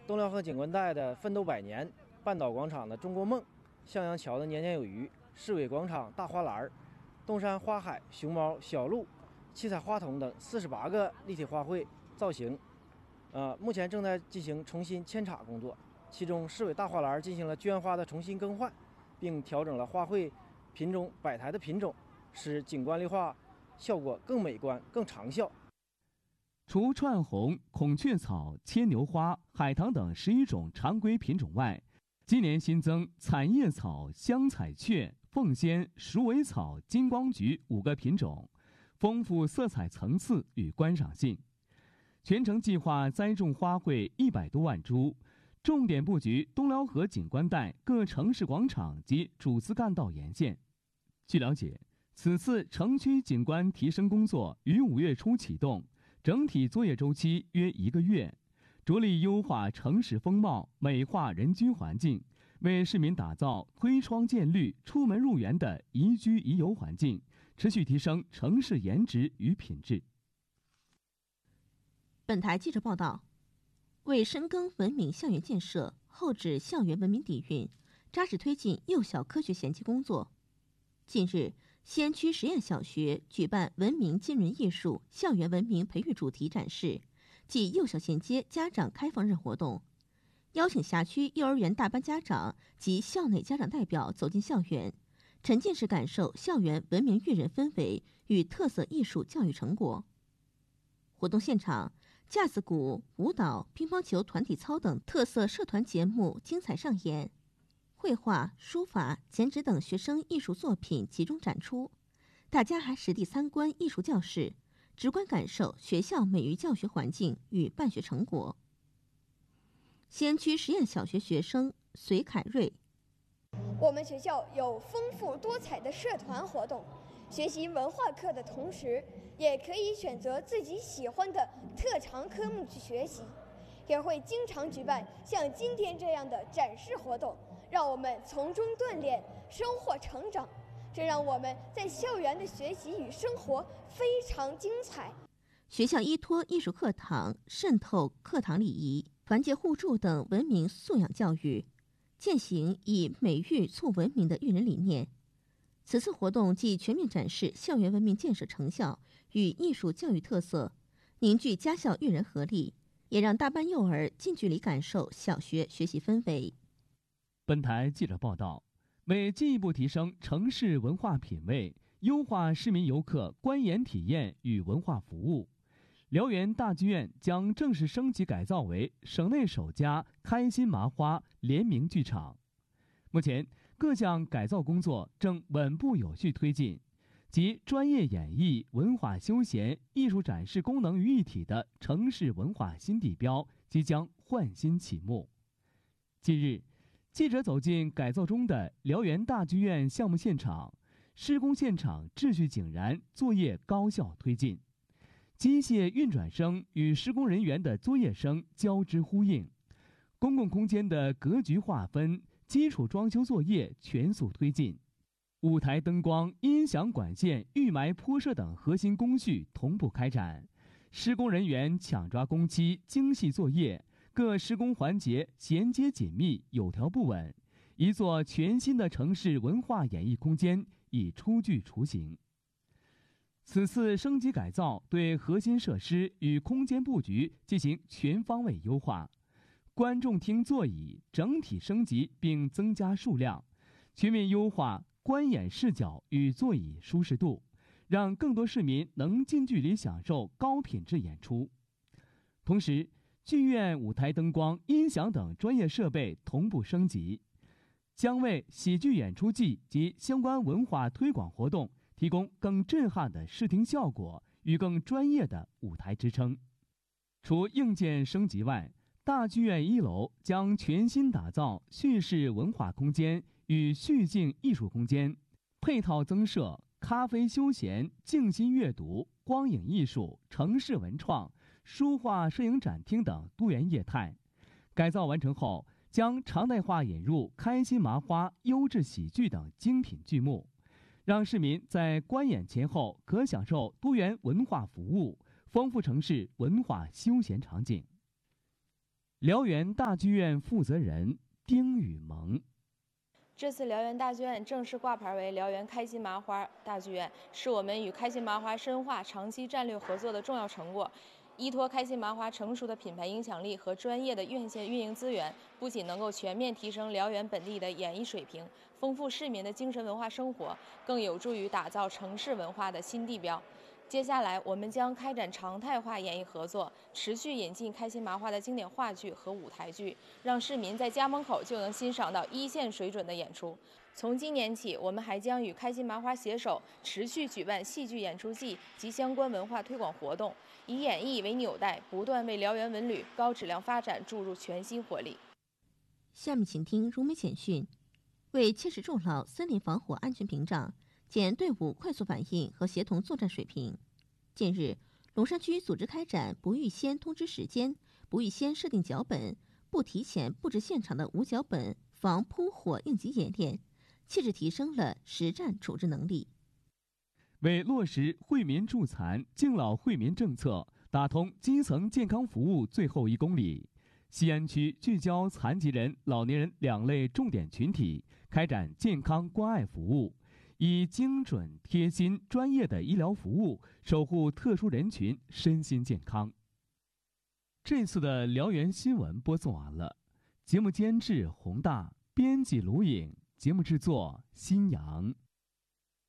东辽河景观带的奋斗100年、半岛广场的中国梦、向阳桥的年年有余、市委广场大花篮、东山花海、熊猫、小鹿、七彩花筒等48个立体花卉造型，目前正在进行重新扦插工作。其中，市委大花篮进行了绢花的重新更换，并调整了花卉品种摆台的品种，使景观绿化效果更美观、更长效。 除串红、孔雀草、牵牛花、海棠等11种常规品种外，今年新增彩叶草、香彩雀、凤仙、鼠尾草、金光菊5个品种，丰富色彩层次与观赏性。全程计划栽种花卉100多万株，重点布局东辽河景观带各城市广场及主次干道沿线。据了解，此次城区景观提升工作于5月初启动，整体作业周期约1个月，着力优化城市风貌，美化人居环境，为市民打造推窗见绿、出门入园的宜居宜游环境，持续提升城市颜值与品质。 本台记者报道，为深耕文明校园建设，厚植校园文明底蕴，扎实推进幼小科学衔接工作。近日，西安区实验小学举办文明浸润艺术校园文明培育主题展示暨幼小衔接家长开放日活动，邀请辖区幼儿园大班家长及校内家长代表走进校园，沉浸式感受校园文明育人氛围与特色艺术教育成果。活动现场，架子鼓、舞蹈、乒乓球团体操等特色社团节目精彩上演，绘画、书法、剪纸等学生艺术作品集中展出，大家还实地参观艺术教室，直观感受学校美育教学环境与办学成果。西安区实验小学学生隋凯瑞： 我们学校有丰富多彩的社团活动，学习文化课的同时，也可以选择自己喜欢的特长科目去学习，也会经常举办像今天这样的展示活动，让我们从中锻炼、收获成长。这让我们在校园的学习与生活非常精彩。 学校依托艺术课堂渗透课堂礼仪、团结互助等文明素养教育，践行以美育促文明的育人理念。此次活动既全面展示校园文明建设成效与艺术教育特色，凝聚家校育人合力，也让大班幼儿近距离感受小学学习氛围。 本台记者报道，为进一步提升城市文化品味，优化市民游客观演体验与文化服务，辽源大剧院将正式升级改造为省内首家开心麻花联名剧场。目前，各项改造工作正稳步有序推进，集专业演绎、文化休闲、艺术展示功能于一体的城市文化新地标即将焕新启幕。近日，记者走进改造中的辽源大剧院项目现场，施工现场秩序井然，作业高效推进，机械运转声与施工人员的作业声交织呼应，公共空间的格局划分、基础装修作业全速推进，舞台灯光、音响管线、预埋铺设等核心工序同步开展，施工人员抢抓工期，精细作业，各施工环节衔接紧密，有条不紊，一座全新的城市文化演艺空间已初具雏形。此次升级改造对核心设施与空间布局进行全方位优化，观众厅座椅整体升级并增加数量，全面优化观演视角与座椅舒适度，让更多市民能近距离享受高品质演出。同时，剧院舞台灯光、音响等专业设备同步升级，将为喜剧演出季及相关文化推广活动提供更震撼的视听效果与更专业的舞台支撑。除硬件升级外，大剧院1楼将全新打造叙事文化空间与叙境艺术空间，配套增设咖啡休闲、静心阅读、光影艺术、城市文创、书画摄影展厅等多元业态。改造完成后，将常态化引入开心麻花、优质喜剧等精品剧目，让市民在观演前后可享受多元文化服务，丰富城市文化休闲场景。 辽源大剧院负责人丁雨萌。 这次辽源大剧院正式挂牌为辽源开心麻花大剧院，是我们与开心麻花深化长期战略合作的重要成果。依托开心麻花成熟的品牌影响力和专业的院线运营资源，不仅能够全面提升辽源本地的演艺水平，丰富市民的精神文化生活，更有助于打造城市文化的新地标。接下来，我们将开展常态化演艺合作，持续引进开心麻花的经典话剧和舞台剧，让市民在家门口就能欣赏到一线水准的演出。从今年起，我们还将与开心麻花携手，持续举办戏剧演出季及相关文化推广活动，以演艺为纽带，不断为辽源文旅高质量发展注入全新活力。 下面请听如美简讯。为切实筑牢森林防火安全屏障，检队伍快速反应和协同作战水平。近日，龙山区组织开展不预先通知时间、不预先设定脚本、不提前布置现场的无脚本防扑火应急演练，切实提升了实战处置能力。 为落实惠民助残、敬老惠民政策，打通基层健康服务最后1公里，西安区聚焦残疾人、老年人2类重点群体，开展健康关爱服务，以精准、贴心、专业的医疗服务守护特殊人群身心健康。这次的辽源新闻播送完了，节目监制洪大，编辑卢颖，节目制作新阳。